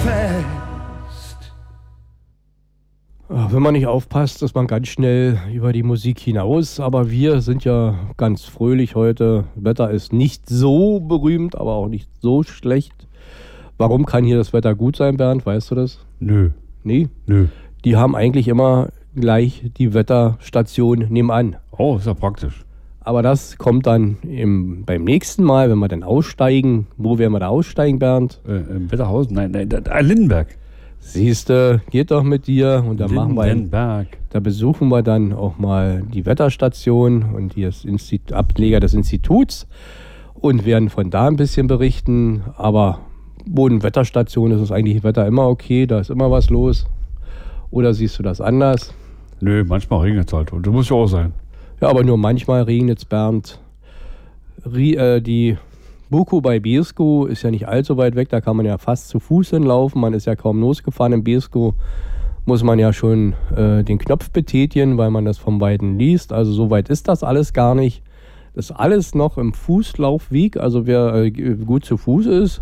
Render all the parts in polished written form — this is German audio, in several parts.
fast. Wenn man nicht aufpasst, ist man ganz schnell über die Musik hinaus. Aber wir sind ja ganz fröhlich heute. Wetter ist nicht so berühmt, aber auch nicht so schlecht. Warum kann hier das Wetter gut sein, Bernd? Weißt du das? Nö. Nee? Nö. Die haben eigentlich immer gleich die Wetterstation nebenan. Oh, ist ja praktisch. Aber das kommt dann beim nächsten Mal, wenn wir dann aussteigen. Wo werden wir da aussteigen, Bernd? Im Wetterhausen? Nein, Lindenberg. Siehste, geht doch mit dir. Und dann Lindenberg. Da besuchen wir dann auch mal die Wetterstation und die Ableger des Instituts und werden von da ein bisschen berichten. Aber Bodenwetterstation ist es eigentlich Wetter immer okay, da ist immer was los. Oder siehst du das anders? Nö, manchmal regnet es halt. Und das muss ja auch sein. Ja, aber nur manchmal regnet es, Bernd. Die Buko bei Beeskow ist ja nicht allzu weit weg, da kann man ja fast zu Fuß hinlaufen. Man ist ja kaum losgefahren. In Beeskow muss man ja schon den Knopf betätigen, weil man das vom Weiten liest. Also so weit ist das alles gar nicht. Das ist alles noch im Fußlaufweg, also wer gut zu Fuß ist.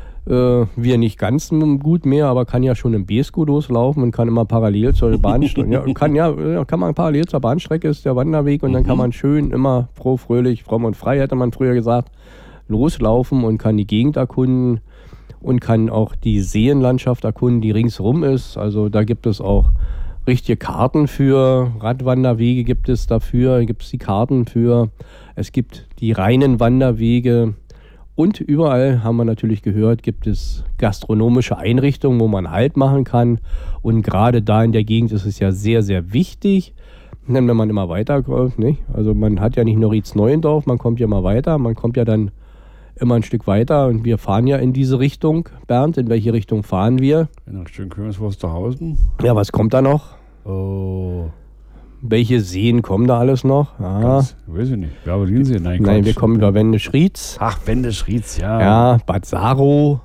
Wir nicht ganz gut mehr, aber kann ja schon im Beeskow loslaufen und kann immer parallel zur Bahnstrecke. Kann man parallel zur Bahnstrecke, ist der Wanderweg, und dann kann man schön immer froh, fröhlich, fromm und frei, hätte man früher gesagt, loslaufen und kann die Gegend erkunden und kann auch die Seenlandschaft erkunden, die ringsrum ist. Also da gibt es auch richtige Karten für Radwanderwege, gibt es die Karten für. Es gibt die reinen Wanderwege. Und überall, haben wir natürlich gehört, gibt es gastronomische Einrichtungen, wo man Halt machen kann. Und gerade da in der Gegend ist es ja sehr, sehr wichtig. Denn wenn man immer weiterkommt, nicht? Also man hat ja nicht nur Rietz-Neuendorf, man kommt ja immer weiter. Man kommt ja dann immer ein Stück weiter. Und wir fahren ja in diese Richtung. Bernd, in welche Richtung fahren wir? In Richtung Königswusterhausen. Ja, was kommt da noch? Oh. Welche Seen kommen da alles noch? Weiß ich nicht. Werbelinsee? Nein, wir kommen über Wendisch-Rietz. Ach, Wendisch-Rietz, ja. Ja, Bad Saro.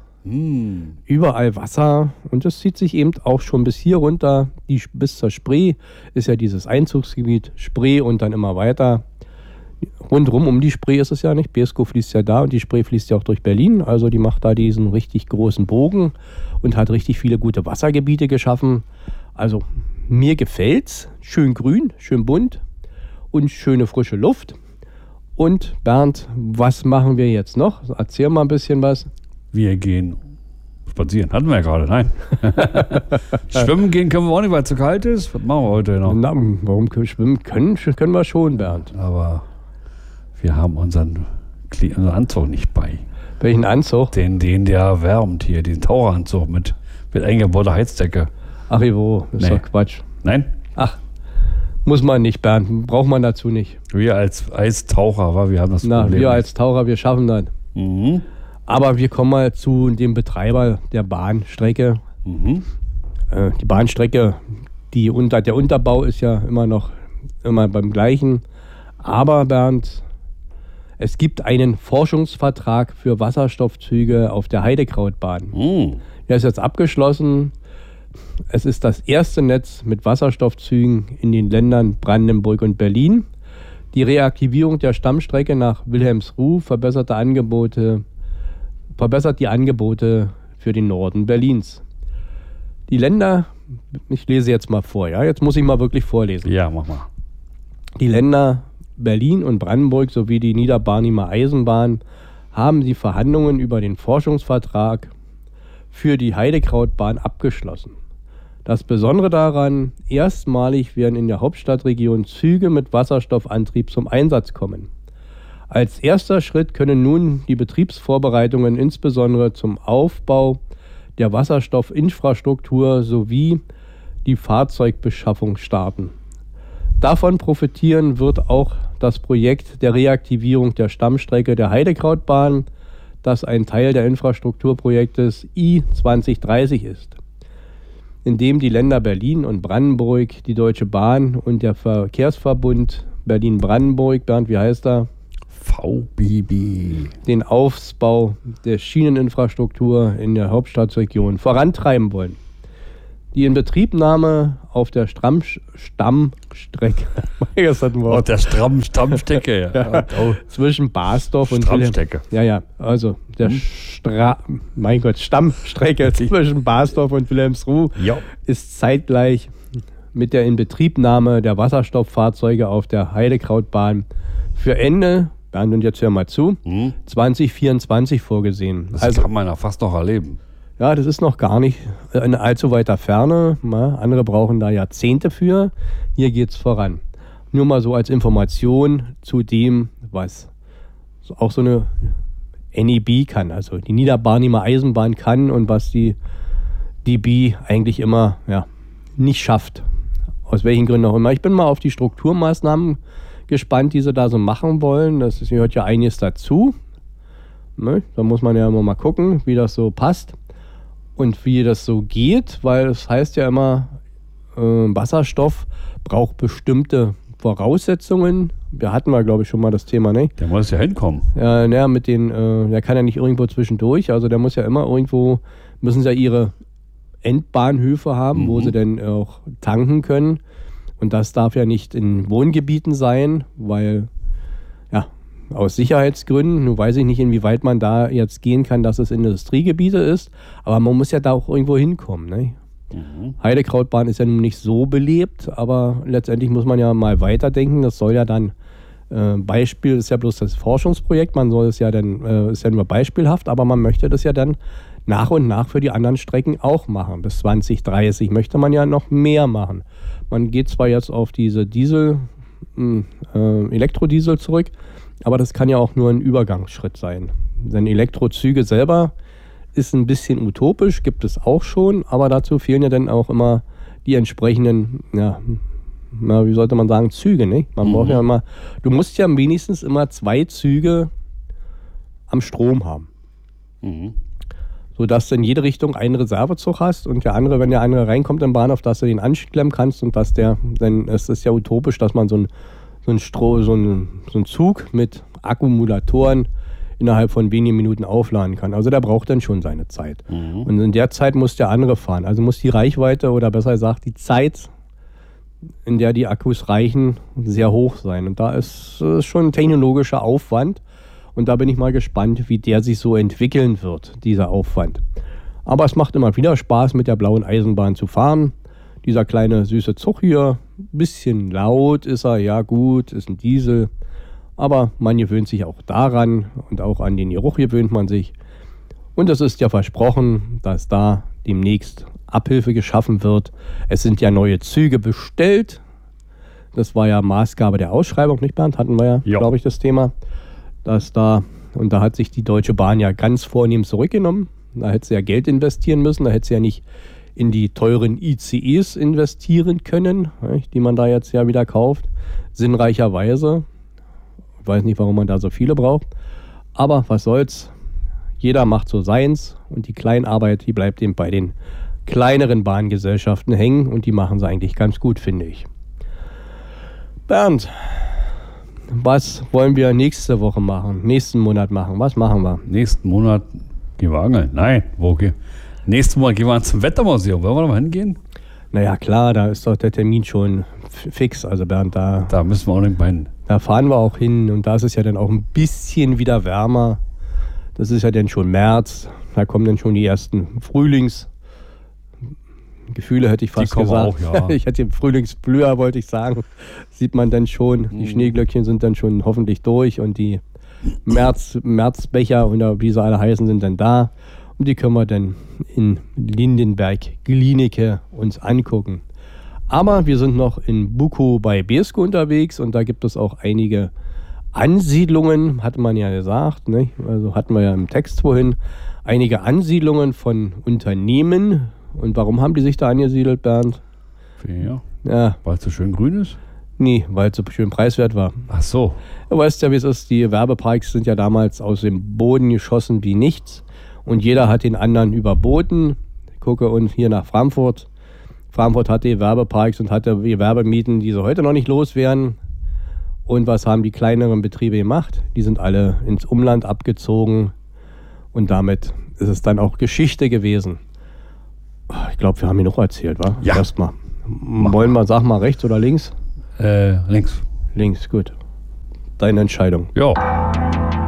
Überall Wasser. Und das zieht sich eben auch schon bis hier runter. Bis zur Spree ist ja dieses Einzugsgebiet. Spree und dann immer weiter. Rundrum um die Spree ist es ja nicht. Beeskow fließt ja da und die Spree fließt ja auch durch Berlin. Also die macht da diesen richtig großen Bogen und hat richtig viele gute Wassergebiete geschaffen. Also mir gefällt's. Schön grün, schön bunt und schöne frische Luft. Und Bernd, was machen wir jetzt noch? Erzähl mal ein bisschen was. Wir gehen spazieren. Hatten wir ja gerade, nein. Schwimmen gehen können wir auch nicht, weil es zu kalt ist. Was machen wir heute noch? Na, warum schwimmen können wir schon, Bernd. Aber wir haben unseren Anzug nicht bei. Welchen Anzug? Den der wärmt hier, den Taucheranzug mit eingebauter Heizdecke. Ach, wo? Das ist doch Quatsch. Nein? Ach, muss man nicht, Bernd. Braucht man dazu nicht. Wir als Eistaucher, wir haben das Problem. Wir als Taucher, wir schaffen das. Mhm. Aber wir kommen mal zu dem Betreiber der Bahnstrecke. Die Bahnstrecke, der Unterbau ist ja immer beim gleichen. Aber Bernd, es gibt einen Forschungsvertrag für Wasserstoffzüge auf der Heidekrautbahn. Der ist jetzt abgeschlossen. Es ist das erste Netz mit Wasserstoffzügen in den Ländern Brandenburg und Berlin. Die Reaktivierung der Stammstrecke nach Wilhelmsruh verbessert die Angebote für den Norden Berlins. Die Länder, ich lese jetzt mal vor, ja, jetzt muss ich mal wirklich vorlesen. Ja, mach mal. Die Länder Berlin und Brandenburg sowie die Niederbarnimer Eisenbahn haben die Verhandlungen über den Forschungsvertrag für die Heidekrautbahn abgeschlossen. Das Besondere daran, erstmalig werden in der Hauptstadtregion Züge mit Wasserstoffantrieb zum Einsatz kommen. Als erster Schritt können nun die Betriebsvorbereitungen insbesondere zum Aufbau der Wasserstoffinfrastruktur sowie die Fahrzeugbeschaffung starten. Davon profitieren wird auch das Projekt der Reaktivierung der Stammstrecke der Heidekrautbahn, das ein Teil der Infrastrukturprojektes I-2030 ist, in dem die Länder Berlin und Brandenburg, die Deutsche Bahn und der Verkehrsverbund Berlin-Brandenburg, Bernd, wie heißt er? VBB. Den Aufbau der Schieneninfrastruktur in der Hauptstadtregion vorantreiben wollen. Die Inbetriebnahme auf der Stammstrecke. Das hat ein Wort. Auf der Stammstrecke, ja. Zwischen Basdorf und Stammstrecke. Ja. Also der Stammstrecke zwischen Basdorf und Wilhelmsruh ist zeitgleich mit der Inbetriebnahme der Wasserstofffahrzeuge auf der Heidekrautbahn für Ende, Bernd, und jetzt hör mal zu, 2024 vorgesehen. Das kann man ja fast noch erleben. Ja, das ist noch gar nicht in allzu weiter Ferne. Andere brauchen da Jahrzehnte für. Hier geht es voran. Nur mal so als Information zu dem, was auch so eine NEB kann, also die Niederbarnimer Eisenbahn kann und was die DB eigentlich immer nicht schafft. Aus welchen Gründen auch immer. Ich bin mal auf die Strukturmaßnahmen gespannt, die sie da so machen wollen. Das gehört ja einiges dazu. Ne? Da muss man ja immer mal gucken, wie das so passt. Und wie das so geht, weil es heißt ja immer, Wasserstoff braucht bestimmte Voraussetzungen. Wir hatten glaube ich, schon mal das Thema, ne? Der muss ja hinkommen. Ja, der kann ja nicht irgendwo zwischendurch, also der muss ja immer irgendwo, müssen sie ja ihre Endbahnhöfe haben, wo sie dann auch tanken können. Und das darf ja nicht in Wohngebieten sein, weil, aus Sicherheitsgründen, nun weiß ich nicht, inwieweit man da jetzt gehen kann, dass es Industriegebiete ist, aber man muss ja da auch irgendwo hinkommen. Ne? Heidekrautbahn ist ja nun nicht so belebt, aber letztendlich muss man ja mal weiterdenken. Das soll ja dann Beispiel, ist ja bloß das Forschungsprojekt, man soll es ja dann, ist ja nur beispielhaft, aber man möchte das ja dann nach und nach für die anderen Strecken auch machen. Bis 2030 möchte man ja noch mehr machen. Man geht zwar jetzt auf diese Elektrodiesel zurück, aber das kann ja auch nur ein Übergangsschritt sein. Denn Elektrozüge selber ist ein bisschen utopisch, gibt es auch schon, aber dazu fehlen ja dann auch immer die entsprechenden, wie sollte man sagen, Züge, ne? Man braucht ja immer, du musst ja wenigstens immer 2 Züge am Strom haben. Sodass du in jede Richtung einen Reservezug hast und der andere, wenn der andere reinkommt im Bahnhof, dass du den anklemmen kannst und dass denn es ist ja utopisch, dass man so einen Zug mit Akkumulatoren innerhalb von wenigen Minuten aufladen kann. Also der braucht dann schon seine Zeit. Und in der Zeit muss der andere fahren. Also muss die Reichweite oder besser gesagt die Zeit, in der die Akkus reichen, sehr hoch sein. Und da ist schon ein technologischer Aufwand. Und da bin ich mal gespannt, wie der sich so entwickeln wird, dieser Aufwand. Aber es macht immer wieder Spaß, mit der blauen Eisenbahn zu fahren. Dieser kleine süße Zug hier, bisschen laut ist er, ja gut, ist ein Diesel. Aber man gewöhnt sich auch daran und auch an den Geruch gewöhnt man sich. Und es ist ja versprochen, dass da demnächst Abhilfe geschaffen wird. Es sind ja neue Züge bestellt. Das war ja Maßgabe der Ausschreibung, nicht Bernd? Hatten wir ja, glaube ich, das Thema. Und da hat sich die Deutsche Bahn ja ganz vornehm zurückgenommen. Da hätte sie ja Geld investieren müssen, da hätte sie ja nicht in die teuren ICEs investieren können, die man da jetzt ja wieder kauft, sinnreicherweise. Ich weiß nicht, warum man da so viele braucht, aber was soll's, jeder macht so seins und die Kleinarbeit, die bleibt eben bei den kleineren Bahngesellschaften hängen und die machen sie eigentlich ganz gut, finde ich. Bernd, was wollen wir nächste Woche machen, nächsten Monat machen, was machen wir? Nächsten Monat gehen wir angeln, nein, wo gehen Nächsten Monat gehen wir zum Wettermuseum. Wollen wir noch mal hingehen? Naja, klar, da ist doch der Termin schon fix. Also Bernd, da müssen wir auch nicht hin. Da fahren wir auch hin und da ist es ja dann auch ein bisschen wieder wärmer. Das ist ja dann schon März. Da kommen dann schon die ersten Frühlingsgefühle, hätte ich fast gesagt. Auch, ja. Ich hätte Frühlingsblüher, wollte ich sagen. Sieht man dann schon. Die Schneeglöckchen sind dann schon hoffentlich durch und die Märzbecher oder wie sie alle heißen, sind dann da. Und die können wir dann in Lindenberg-Glienicke uns angucken. Aber wir sind noch in Bukow bei Beeskow unterwegs und da gibt es auch einige Ansiedlungen, hatte man ja gesagt, ne? Also hatten wir ja im Text vorhin, einige Ansiedlungen von Unternehmen. Und warum haben die sich da angesiedelt, Bernd? Ja. Weil es so schön grün ist? Nee, weil es so schön preiswert war. Ach so. Du weißt ja, wie es ist, die Werbeparks sind ja damals aus dem Boden geschossen wie nichts. Und jeder hat den anderen überboten. Ich gucke und hier nach Frankfurt. Frankfurt hatte Werbeparks und hatte Werbemieten, die sie heute noch nicht loswerden. Und was haben die kleineren Betriebe gemacht? Die sind alle ins Umland abgezogen. Und damit ist es dann auch Geschichte gewesen. Ich glaube, wir haben genug erzählt, wa? Ja. Erstmal. Wollen wir, sag mal, rechts oder links? Links. Links, gut. Deine Entscheidung. Ja.